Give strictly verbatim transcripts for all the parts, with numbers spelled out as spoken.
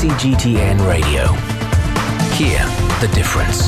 C G T N Radio. Hear the difference.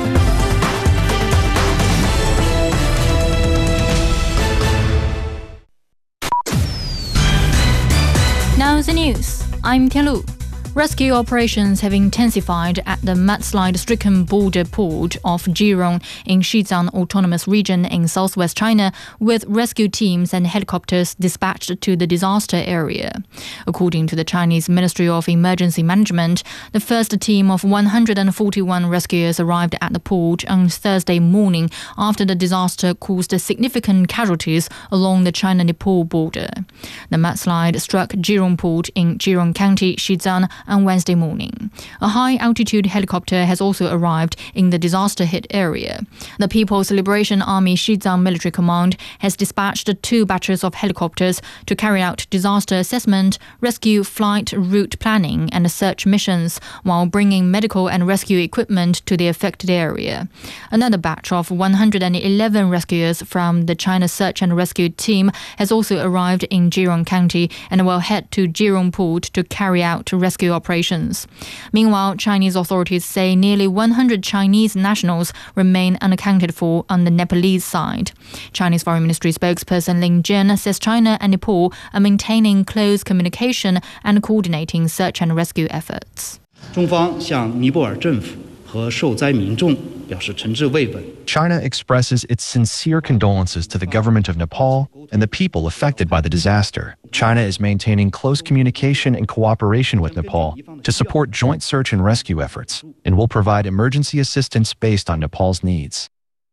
Now the news. I'm Tianlu. Rescue operations have intensified at the mudslide-stricken border port of Jirong in Xizang Autonomous Region in southwest China, with rescue teams and helicopters dispatched to the disaster area. According to the Chinese Ministry of Emergency Management, the first team of one hundred forty-one rescuers arrived at the port on Thursday morning after the disaster caused significant casualties along the China-Nepal border. The mudslide struck Jirong Port in Jirong County, Xizang, on Wednesday morning. A high-altitude helicopter has also arrived in the disaster-hit area. The People's Liberation Army Xizang Military Command has dispatched two batches of helicopters to carry out disaster assessment, rescue flight route planning and search missions, while bringing medical and rescue equipment to the affected area. Another batch of one hundred eleven rescuers from the China Search and Rescue Team has also arrived in Jirong County and will head to Jirong Port to carry out rescue operations. Meanwhile, Chinese authorities say nearly one hundred Chinese nationals remain unaccounted for on the Nepalese side. Chinese Foreign Ministry spokesperson Lin Jian says China and Nepal are maintaining close communication and coordinating search and rescue efforts. 中方向尼泊尔政府和受灾民众表示诚挚慰问。 China expresses its sincere condolences to the government of Nepal and the people affected by the disaster. China is maintaining close communication and cooperation with Nepal to support joint search and rescue efforts, and will provide emergency assistance based on Nepal's needs.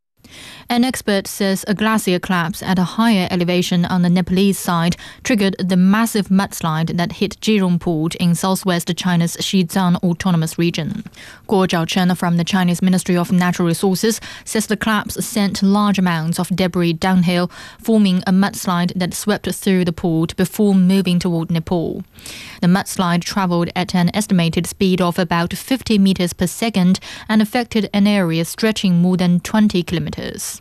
An expert says a glacier collapse at a higher elevation on the Nepalese side triggered the massive mudslide that hit Jirong Port in southwest China's Xizang Autonomous Region. Guo Zhaochen from the Chinese Ministry of Natural Resources says the collapse sent large amounts of debris downhill, forming a mudslide that swept through the port before moving toward Nepal. The mudslide traveled at an estimated speed of about fifty meters per second and affected an area stretching more than twenty kilometers.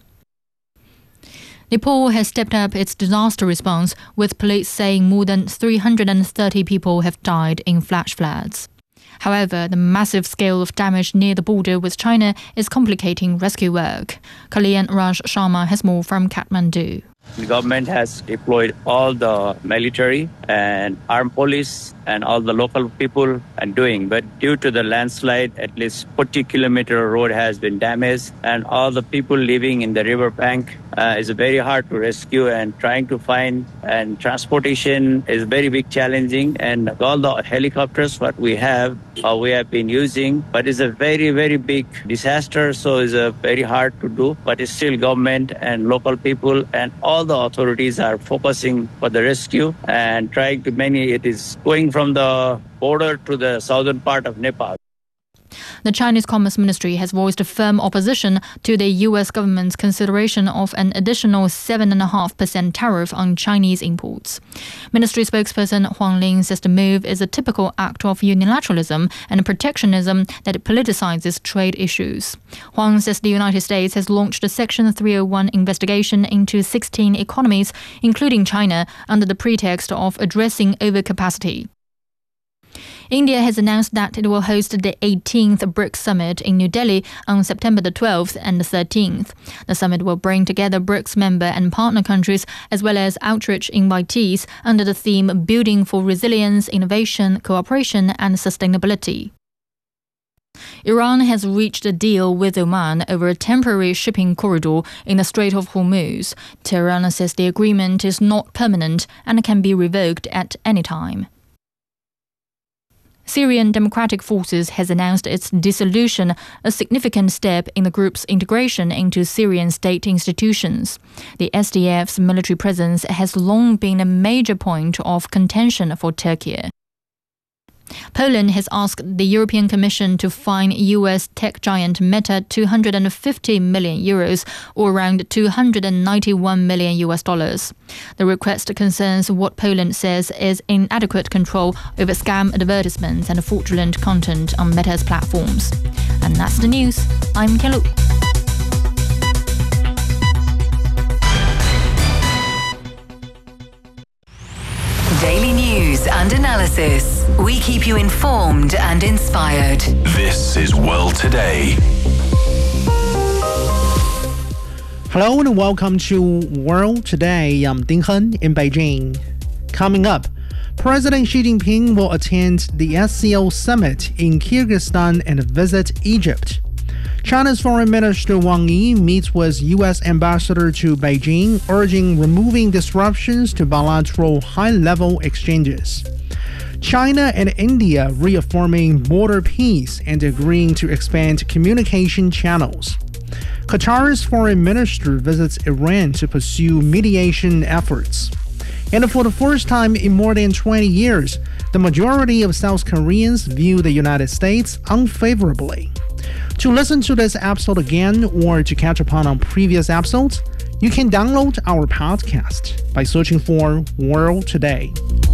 Nepal has stepped up its disaster response, with police saying more than three hundred thirty people have died in flash floods. However, the massive scale of damage near the border with China is complicating rescue work. Kalyan Raj Sharma has more from Kathmandu. The government has deployed all the military and armed police and all the local people and doing. But due to the landslide, at least forty kilometer road has been damaged, and all the people living in the river bank uh, is very hard to rescue, and trying to find and transportation is very big challenging. And all the helicopters what we have, uh, we have been using, but it's a very, very big disaster. So it's a very hard to do, but it's still government and local people and all the authorities are focusing for the rescue and trying to many, it is going from the border to the southern part of Nepal. The Chinese Commerce Ministry has voiced a firm opposition to the U S government's consideration of an additional seven point five percent tariff on Chinese imports. Ministry spokesperson Huang Ling says the move is a typical act of unilateralism and protectionism that politicizes trade issues. Huang says the United States has launched a Section three oh one investigation into sixteen economies, including China, under the pretext of addressing overcapacity. India has announced that it will host the eighteenth BRICS Summit in New Delhi on September the twelfth and the thirteenth. The summit will bring together BRICS member and partner countries as well as outreach invitees under the theme Building for Resilience, Innovation, Cooperation and Sustainability. Iran has reached a deal with Oman over a temporary shipping corridor in the Strait of Hormuz. Tehran says the agreement is not permanent and can be revoked at any time. Syrian Democratic Forces has announced its dissolution, a significant step in the group's integration into Syrian state institutions. The S D F's military presence has long been a major point of contention for Turkey. Poland has asked the European Commission to fine U S tech giant Meta two hundred fifty million euros, or around two hundred ninety-one million U S dollars. The request concerns what Poland says is inadequate control over scam advertisements and fraudulent content on Meta's platforms. And that's the news. I'm Tianlu. Daily news news and analysis. We keep you informed and inspired. This is World Today. Hello and welcome to World Today. I'm Ding Hen in Beijing. Coming up, President Xi Jinping will attend the S C O summit in Kyrgyzstan and visit Egypt. China's Foreign Minister Wang Yi meets with U S Ambassador to Beijing, urging removing disruptions to bilateral high-level exchanges. China and India reaffirming border peace and agreeing to expand communication channels. Qatar's foreign minister visits Iran to pursue mediation efforts. And for the first time in more than twenty years, the majority of South Koreans view the United States unfavorably. To listen to this episode again or to catch up on previous episodes, you can download our podcast by searching for World Today.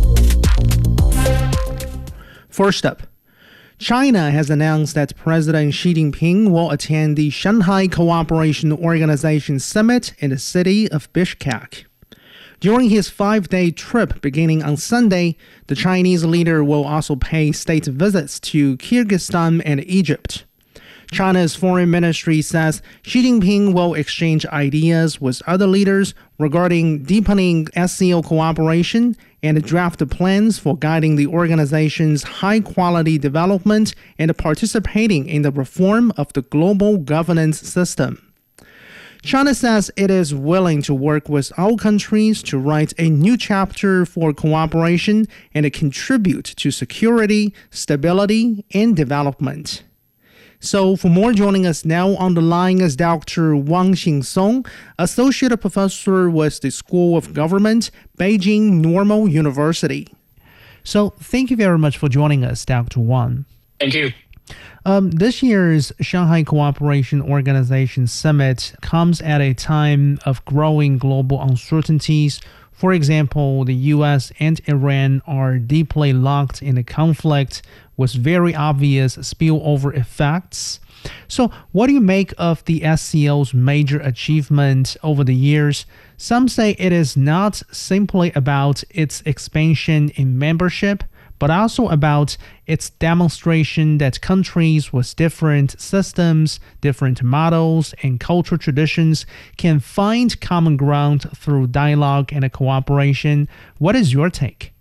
First up, China has announced that President Xi Jinping will attend the Shanghai Cooperation Organization Summit in the city of Bishkek. During his five-day trip beginning on Sunday, the Chinese leader will also pay state visits to Kyrgyzstan and Egypt. China's foreign ministry says Xi Jinping will exchange ideas with other leaders regarding deepening S C O cooperation and draft plans for guiding the organization's high-quality development and participating in the reform of the global governance system. China says it is willing to work with all countries to write a new chapter for cooperation and contribute to security, stability, and development. So for more, joining us now on the line is Doctor Wang Xingsong, Associate Professor with the School of Government, Beijing Normal University. So thank you very much for joining us, Doctor Wang. Thank you. Um, this year's Shanghai Cooperation Organization Summit comes at a time of growing global uncertainties. For example, the U S and Iran are deeply locked in a conflict with very obvious spillover effects. So what do you make of the S C O's major achievement over the years? Some say it is not simply about its expansion in membership, but also about its demonstration that countries with different systems, different models, and cultural traditions can find common ground through dialogue and cooperation. What is your take?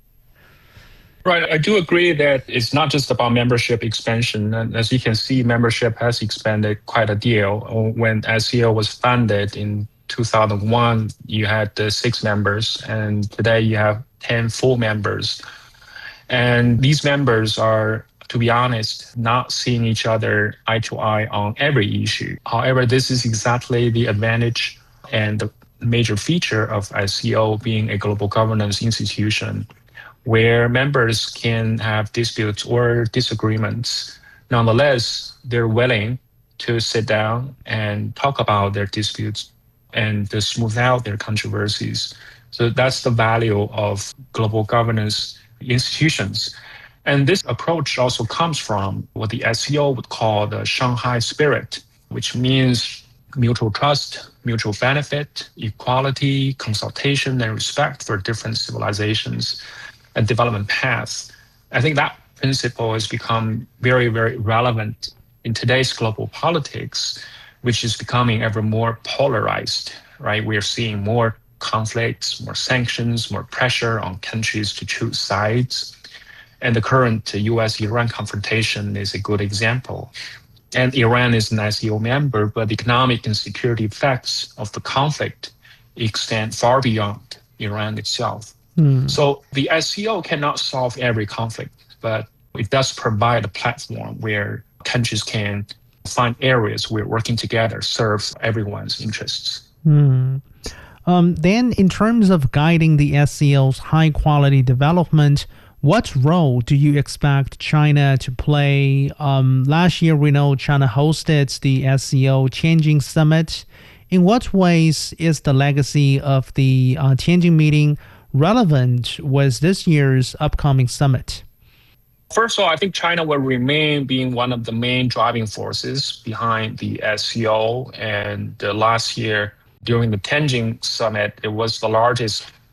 Right. I do agree that it's not just about membership expansion. And as you can see, membership has expanded quite a deal. When S C O was founded in two thousand one, you had uh, six members, and today you have ten full members. And these members are, to be honest, not seeing each other eye to eye on every issue. However, this is exactly the advantage and the major feature of S C O being a global governance institution, where members can have disputes or disagreements. Nonetheless, they're willing to sit down and talk about their disputes and to smooth out their controversies. So that's the value of global governance institutions. And this approach also comes from what the S C O would call the Shanghai spirit, which means mutual trust, mutual benefit, equality, consultation, and respect for different civilizations and development paths. I think that principle has become very, very relevant in today's global politics, which is becoming ever more polarized, right? We are seeing more conflicts, more sanctions, more pressure on countries to choose sides. And the current U S Iran confrontation is a good example. And Iran is an S C O member, but the economic and security effects of the conflict extend far beyond Iran itself. Mm. So the S C O cannot solve every conflict, but it does provide a platform where countries can find areas where working together serves everyone's interests. Mm. Um, then in terms of guiding the S C O's high-quality development, what role do you expect China to play? Um, last year, we know China hosted the S C O Tianjin Summit. In what ways is the legacy of the uh, Tianjin meeting relevant with this year's upcoming summit? First of all, I think China will remain being one of the main driving forces behind the S C O. And uh, last year, during the Tianjin summit, it was the largest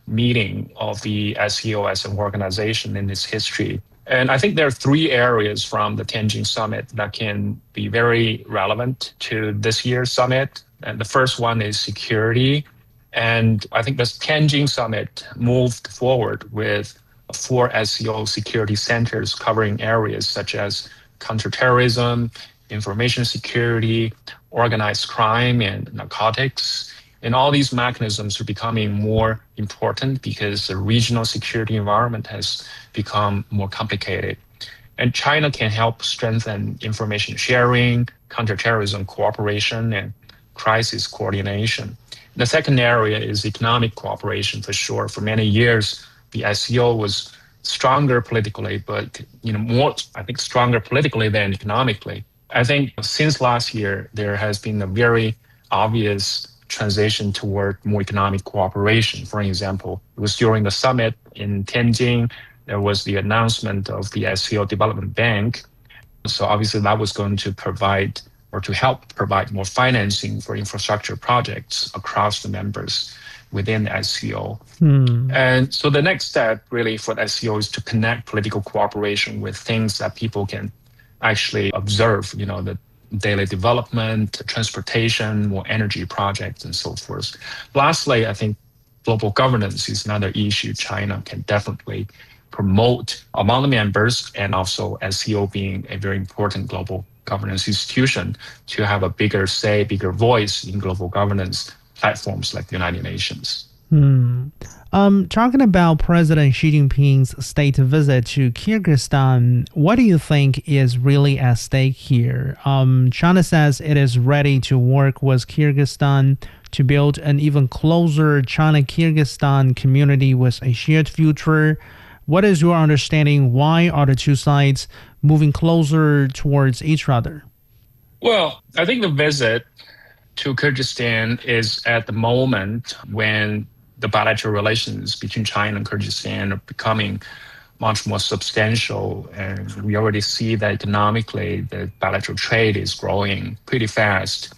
meeting of the S C O as an organization in its history. And I think there are three areas from the Tianjin summit that can be very relevant to this year's summit. And the first one is security. And I think this Tianjin summit moved forward with four S C O security centers covering areas such as counterterrorism, information security, organized crime, and narcotics. And all these mechanisms are becoming more important because the regional security environment has become more complicated. And China can help strengthen information sharing, counterterrorism cooperation, and crisis coordination. The second area is economic cooperation for sure. For many years, the S C O was stronger politically, but you know more, I think, stronger politically than economically. I think since last year, there has been a very obvious transition toward more economic cooperation. For example, it was during the summit in Tianjin, there was the announcement of the S C O Development Bank. So obviously that was going to provide or to help provide more financing for infrastructure projects across the members within the S C O. Hmm. And so the next step really for the S C O is to connect political cooperation with things that people can actually observe, you know, the daily development, transportation, more energy projects, and so forth. Lastly, I think global governance is another issue China can definitely promote among the members, and also S C O being a very important global governance institution to have a bigger say, bigger voice in global governance platforms like the United Nations. Hmm. Um, talking about President Xi Jinping's state visit to Kyrgyzstan, what do you think is really at stake here? Um, China says it is ready to work with Kyrgyzstan to build an even closer China-Kyrgyzstan community with a shared future. What is your understanding? Why are the two sides moving closer towards each other? Well, I think the visit to Kyrgyzstan is at the moment when the bilateral relations between China and Kyrgyzstan are becoming much more substantial. And we already see that economically, the bilateral trade is growing pretty fast.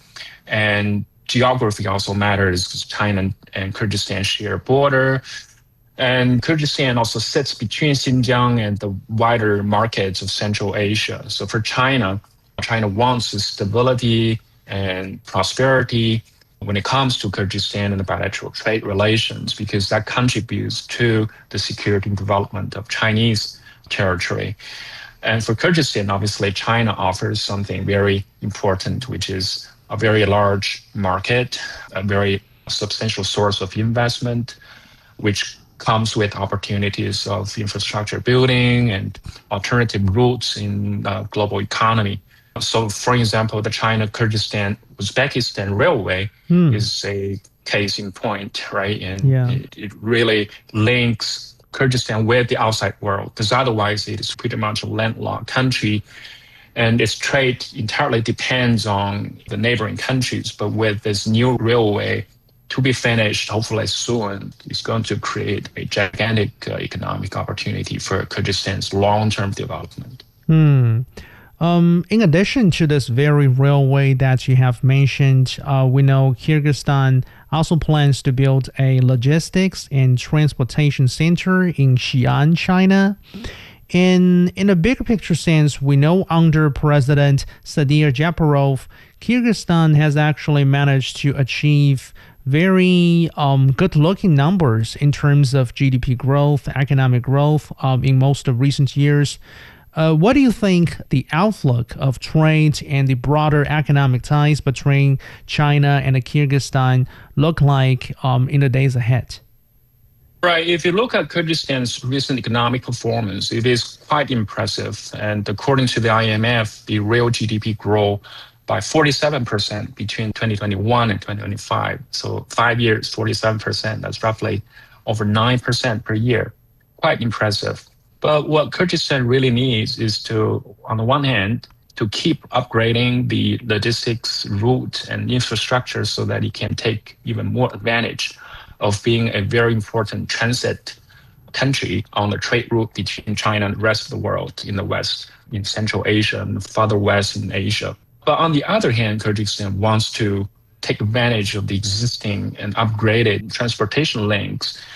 And geography also matters because China and Kyrgyzstan share a border. And Kyrgyzstan also sits between Xinjiang and the wider markets of Central Asia. So for China, China wants stability and prosperity when it comes to Kyrgyzstan and the bilateral trade relations, because that contributes to the security and development of Chinese territory. And for Kyrgyzstan, obviously, China offers something very important, which is a very large market, a very substantial source of investment, which comes with opportunities of infrastructure building and alternative routes in the global economy. So, for example, the China-Kyrgyzstan-Uzbekistan Railway hmm. is a case in point, right? And yeah. it, it really links Kyrgyzstan with the outside world, because otherwise it is pretty much a landlocked country, and its trade entirely depends on the neighboring countries. But with this new railway to be finished, hopefully soon, it's going to create a gigantic uh, economic opportunity for Kyrgyzstan's long-term development. Hmm. Um, in addition to this very railway that you have mentioned, uh, we know Kyrgyzstan also plans to build a logistics and transportation center in Xi'an, China. In, in a bigger picture sense, we know under President Sadir Japarov, Kyrgyzstan has actually managed to achieve very um, good-looking numbers in terms of G D P growth, economic growth um, in most of recent years. Uh, what do you think the outlook of trade and the broader economic ties between China and Kyrgyzstan look like um, in the days ahead? Right. If you look at Kyrgyzstan's recent economic performance, it is quite impressive. And according to the I M F, the real G D P grew by forty-seven percent between twenty twenty-one and twenty twenty-five. So five years, forty-seven percent. That's roughly over nine percent per year. Quite impressive. But what Kyrgyzstan really needs is to, on the one hand, to keep upgrading the logistics route and infrastructure so that it can take even more advantage of being a very important transit country on the trade route between China and the rest of the world in the West, in Central Asia and further west in Asia. But on the other hand, Kyrgyzstan wants to take advantage of the existing and upgraded transportation links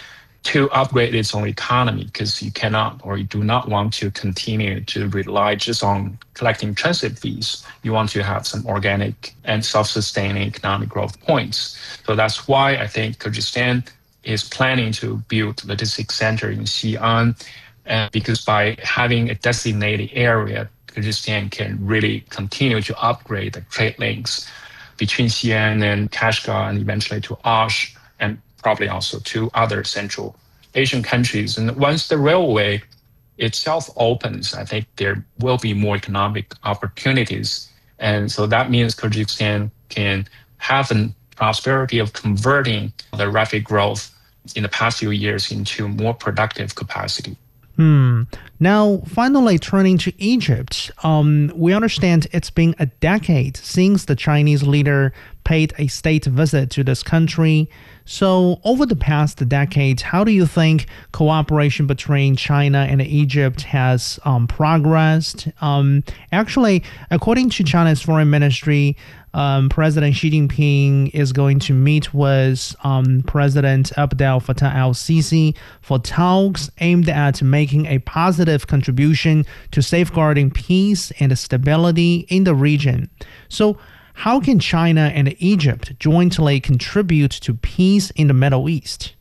to upgrade its own economy, because you cannot or you do not want to continue to rely just on collecting transit fees. You want to have some organic and self-sustaining economic growth points. So that's why I think Kyrgyzstan is planning to build a logistics center in Xi'an, and because by having a designated area, Kyrgyzstan can really continue to upgrade the trade links between Xi'an and Kashgar and eventually to Osh, and probably also to other Central Asian countries. And once the railway itself opens, I think there will be more economic opportunities. And so that means Kyrgyzstan can have the prosperity of converting the rapid growth in the past few years into more productive capacity. Hmm. Now, finally, turning to Egypt, um, we understand it's been a decade since the Chinese leader paid a state visit to this country. So, over the past decade, how do you think cooperation between China and Egypt has um, progressed? Um, actually, according to China's foreign ministry, Um, President Xi Jinping is going to meet with um, President Abdel Fattah al-Sisi for talks aimed at making a positive contribution to safeguarding peace and stability in the region. So, how can China and Egypt jointly contribute to peace in the Middle East?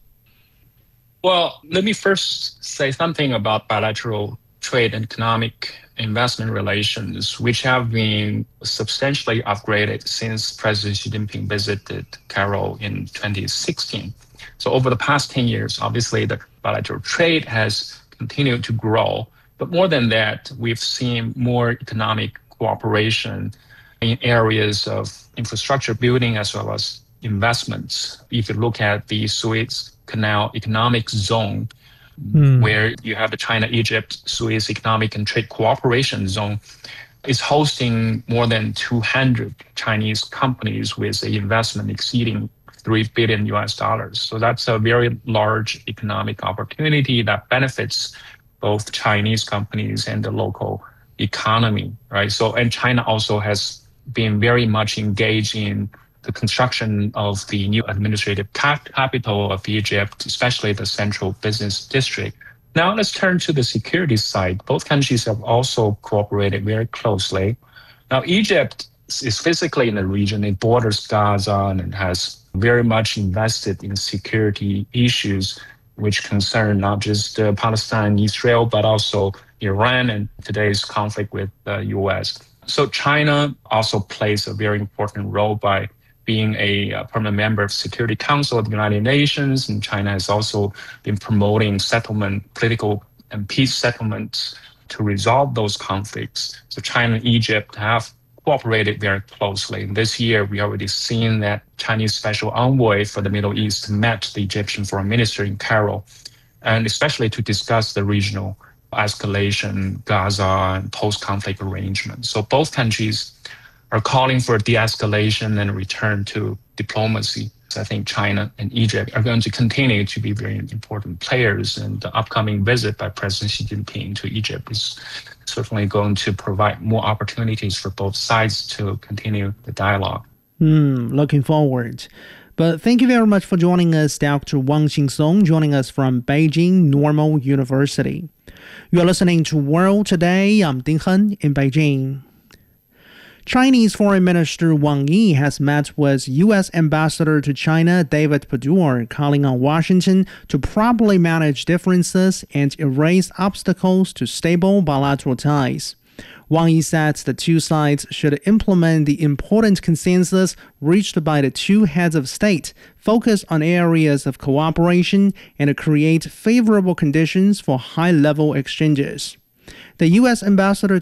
Well, let me first say something about bilateral trade and economic investment relations, which have been substantially upgraded since President Xi Jinping visited Cairo in twenty sixteen. So over the past ten years, obviously the bilateral trade has continued to grow. But more than that, we've seen more economic cooperation in areas of infrastructure building as well as investments. If you look at the Suez Canal Economic Zone, Hmm. where you have the China-Egypt Suez Economic and Trade Cooperation Zone, is hosting more than two hundred Chinese companies with an investment exceeding three billion U S dollars. So that's a very large economic opportunity that benefits both Chinese companies and the local economy, right? So, and China also has been very much engaged in the construction of the new administrative cap- capital of Egypt, especially the central business district. Now let's turn to the security side. Both countries have also cooperated very closely. Now Egypt is physically in the region. It borders Gaza and has very much invested in security issues which concern not just uh, Palestine and Israel, but also Iran and today's conflict with the U S. So China also plays a very important role by being a uh, permanent member of Security Council of the United Nations, and China has also been promoting settlement, political and peace settlements to resolve those conflicts. So China and Egypt have cooperated very closely. This year, we already seen that Chinese special envoy for the Middle East met the Egyptian foreign minister in Cairo, and especially to discuss the regional escalation, Gaza, and post-conflict arrangements. So both countries are calling for de-escalation and return to diplomacy. So I think China and Egypt are going to continue to be very important players, and the upcoming visit by President Xi Jinping to Egypt is certainly going to provide more opportunities for both sides to continue the dialogue. Hmm, looking forward. But thank you very much for joining us, Doctor Wang Xingsong, joining us from Beijing Normal University. You are listening to World Today. I'm Ding Hen in Beijing. Chinese Foreign Minister Wang Yi has met with U S Ambassador to China David Perdue, calling on Washington to properly manage differences and erase obstacles to stable bilateral ties. Wang Yi said the two sides should implement the important consensus reached by the two heads of state, focus on areas of cooperation, and create favorable conditions for high-level exchanges. The U S Ambassador